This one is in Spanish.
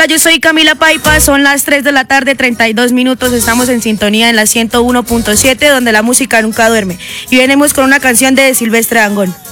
Hola, yo soy Camila Paipa, son las 3 de la tarde, 32 minutos, estamos en sintonía en la 101.7, donde la música nunca duerme. Y venimos con una canción de Silvestre Dangond.